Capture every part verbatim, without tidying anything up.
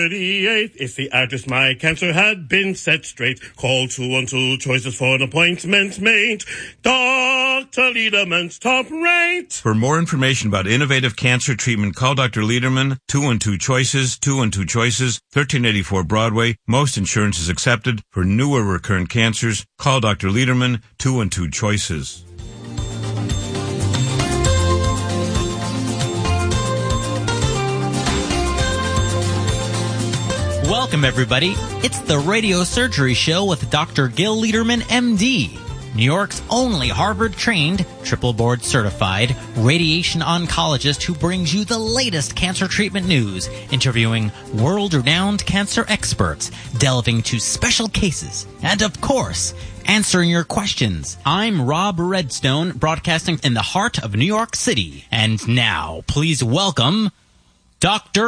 thirty-eight is the address my cancer had been set straight. Call two one two choices for an appointment made. Doctor Lederman's top rate. For more information about innovative cancer treatment, call Doctor Lederman, two one two choices, two one two choices, thirteen eighty-four Broadway. Most insurance is accepted. For newer recurrent cancers, call Doctor Lederman, two one two choices. Welcome, everybody. It's the Radio Surgery Show with Doctor Gil Lederman, M D, New York's only Harvard-trained, triple board-certified radiation oncologist who brings you the latest cancer treatment news, interviewing world-renowned cancer experts, delving to special cases, and, of course, answering your questions. I'm Rob Redstone, broadcasting in the heart of New York City. And now, please welcome Doctor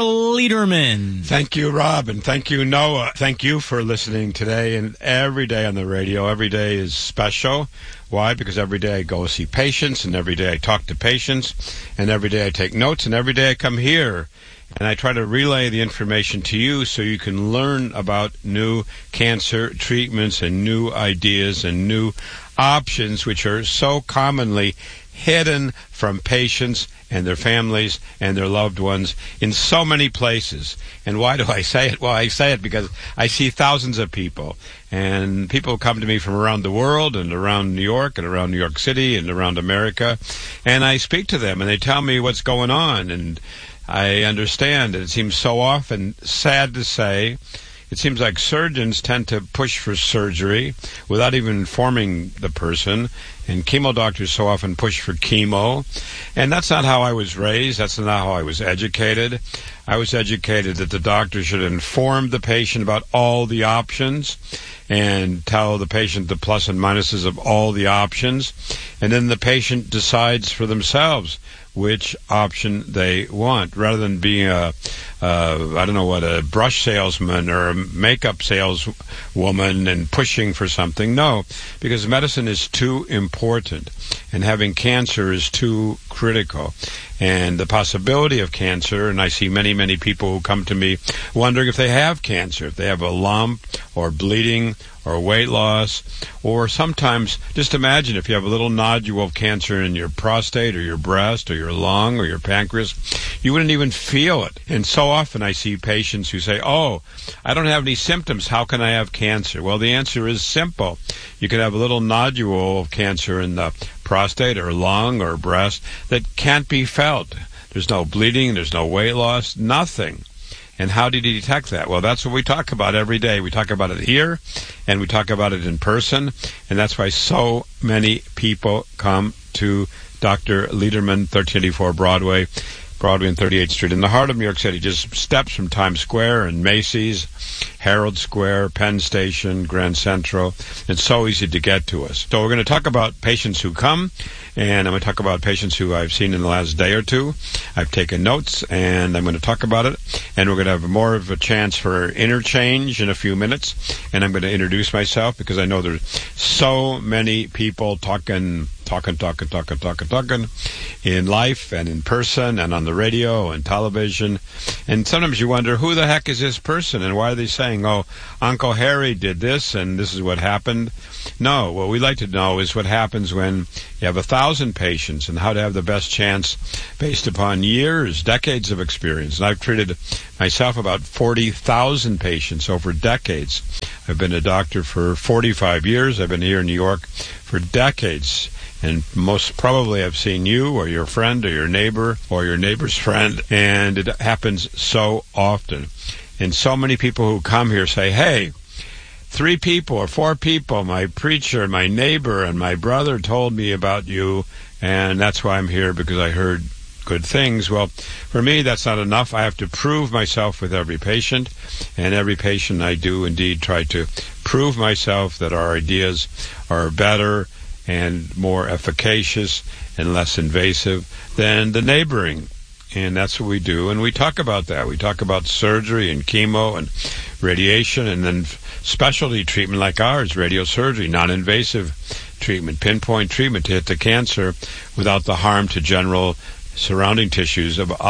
Lederman. Thank you, Rob, and thank you, Noah. Thank you for listening today and every day on the radio. Every day is special. Why? Because every day I go see patients, and every day I talk to patients, and every day I take notes, and every day I come here, and I try to relay the information to you so you can learn about new cancer treatments and new ideas and new options, which are so commonly hidden from patients and their families and their loved ones in so many places. And why do I say it? Well, I say it because I see thousands of people, and people come to me from around the world and around New York and around New York City and around America, and I speak to them and they tell me what's going on, and I understand. And it seems so often, sad to say, it seems like surgeons tend to push for surgery without even informing the person, and chemo doctors so often push for chemo. And that's not how I was raised. That's not how I was educated. I was educated that the doctor should inform the patient about all the options and tell the patient the plus and minuses of all the options, and then the patient decides for themselves which option they want, rather than being a, uh, I don't know what, a brush salesman or a makeup saleswoman and pushing for something. No, because medicine is too important, and having cancer is too critical. And the possibility of cancer, and I see many, many people who come to me wondering if they have cancer, if they have a lump or bleeding or weight loss, or sometimes, just imagine if you have a little nodule of cancer in your prostate or your breast or your lung or your pancreas, you wouldn't even feel it. And so often I see patients who say, oh, I don't have any symptoms, how can I have cancer? Well, the answer is simple. You could have a little nodule of cancer in the prostate or lung or breast that can't be felt. There's no bleeding, there's no weight loss, nothing. And how did he detect that? Well, that's what we talk about every day. We talk about it here, and we talk about it in person, and that's why so many people come to Doctor Lederman, thirteen eighty-four Broadway, Broadway and thirty-eighth Street, in the heart of New York City, just steps from Times Square and Macy's, Herald Square, Penn Station, Grand Central. It's so easy to get to us. So we're going to talk about patients who come, and I'm going to talk about patients who I've seen in the last day or two. I've taken notes, and I'm going to talk about it, and we're going to have more of a chance for interchange in a few minutes, and I'm going to introduce myself because I know there's so many people talking talking, talking, talking, talking, talking in life and in person and on the radio and television. And sometimes you wonder, who the heck is this person and why are they saying, oh, Uncle Harry did this and this is what happened? No, what we like to know is what happens when you have a thousand patients and how to have the best chance based upon years, decades of experience. And I've treated myself about forty thousand patients over decades. I've been a doctor for forty-five years. I've been here in New York for decades. And most probably I've seen you or your friend or your neighbor or your neighbor's friend, and it happens so often. And so many people who come here say, hey, three people or four people, my preacher, my neighbor, and my brother told me about you, and that's why I'm here, because I heard good things. Well, for me, that's not enough. I have to prove myself with every patient, and every patient I do indeed try to prove myself that our ideas are better and more efficacious and less invasive than the neighboring. And that's what we do. And we talk about that. We talk about surgery and chemo and radiation, and then specialty treatment like ours, radiosurgery, non-invasive treatment, pinpoint treatment to hit the cancer without the harm to general surrounding tissues of other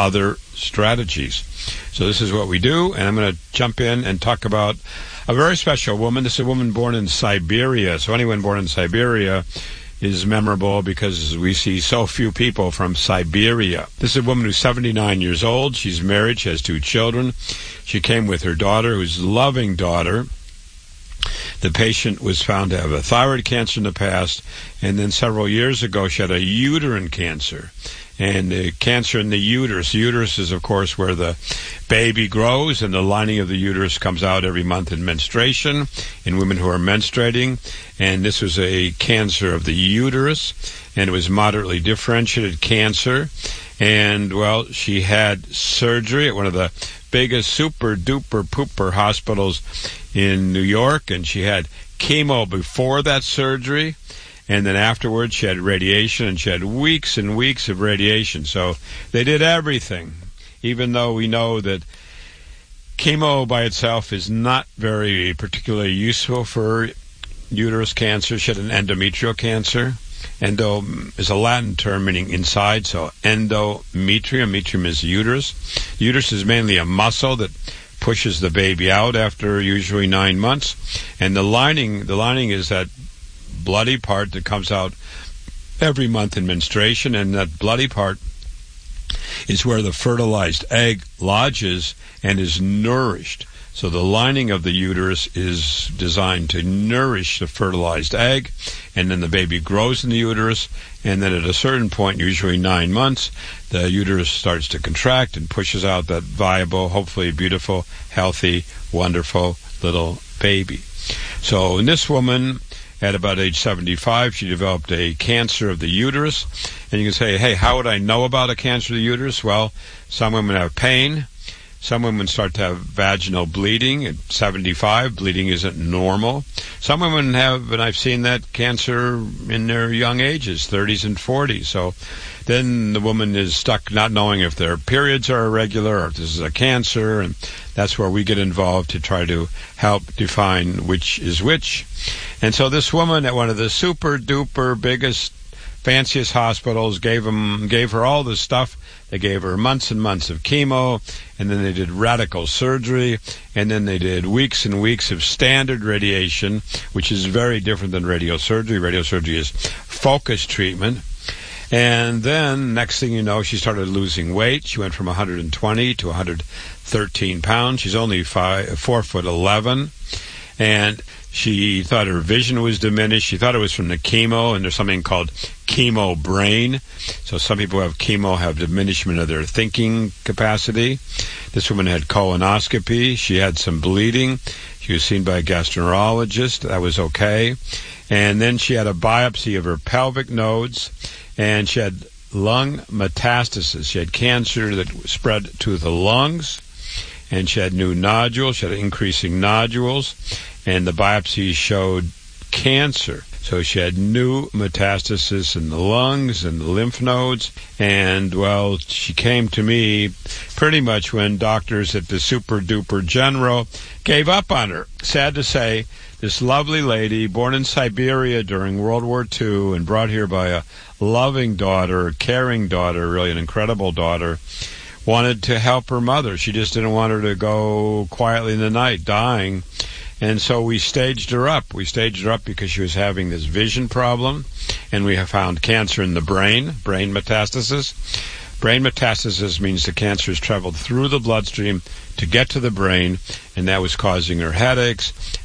strategies. So this is what we do, and I'm going to jump in and talk about a very special woman. This is a woman born in Siberia. So anyone born in Siberia is memorable because we see so few people from Siberia. This is a woman who's seventy-nine years old. She's married. She has two children. She came with her daughter, who's a loving daughter. The patient was found to have a thyroid cancer in the past, and then several years ago she had a uterine cancer. And the cancer in the uterus. The uterus is, of course, where the baby grows, and the lining of the uterus comes out every month in menstruation in women who are menstruating. And this was a cancer of the uterus, and it was moderately differentiated cancer. And, well, she had surgery at one of the biggest super-duper-pooper hospitals in New York, and she had chemo before that surgery. And then afterwards, she had radiation, and she had weeks and weeks of radiation. So they did everything, even though we know that chemo by itself is not very particularly useful for uterus cancer. She had an endometrial cancer. Endo is a Latin term meaning inside, so endometrium. Metrium is uterus. The uterus is mainly a muscle that pushes the baby out after usually nine months. And the lining, the lining is that bloody part that comes out every month in menstruation, and that bloody part is where the fertilized egg lodges and is nourished. So the lining of the uterus is designed to nourish the fertilized egg, and then the baby grows in the uterus, and then at a certain point, usually nine months, the uterus starts to contract and pushes out that viable, hopefully beautiful, healthy, wonderful little baby. So in this woman, at about age seventy-five, she developed a cancer of the uterus. And you can say, hey, how would I know about a cancer of the uterus? Well, some women have pain. Some women start to have vaginal bleeding. At seventy-five, bleeding isn't normal. Some women have, and I've seen that, cancer in their young ages, thirties and forties. So then the woman is stuck not knowing if their periods are irregular or if this is a cancer, and that's where we get involved to try to help define which is which. And so this woman at one of the super-duper biggest, fanciest hospitals gave them, gave her all this stuff. They gave her months and months of chemo, and then they did radical surgery, and then they did weeks and weeks of standard radiation, which is very different than radiosurgery. Radiosurgery is focused treatment. And then, next thing you know, she started losing weight. She went from one hundred twenty to one hundred thirteen pounds. She's only five, four foot eleven. And she thought her vision was diminished. She thought it was from the chemo, and there's something called chemo brain. So some people who have chemo have diminishment of their thinking capacity. This woman had colonoscopy. She had some bleeding. She was seen by a gastroenterologist. That was okay. And then she had a biopsy of her pelvic nodes, and she had lung metastasis. She had cancer that spread to the lungs, and she had new nodules. She had increasing nodules, and the biopsy showed cancer. So she had new metastasis in the lungs and the lymph nodes. And, well, she came to me pretty much when doctors at the super-duper general gave up on her. Sad to say, this lovely lady, born in Siberia during World War Two and brought here by a loving daughter, a caring daughter, really an incredible daughter, wanted to help her mother. She just didn't want her to go quietly in the night dying. And so we staged her up. We staged her up because she was having this vision problem, and we have found cancer in the brain, brain metastasis. Brain metastasis means the cancer has traveled through the bloodstream to get to the brain, and that was causing her headaches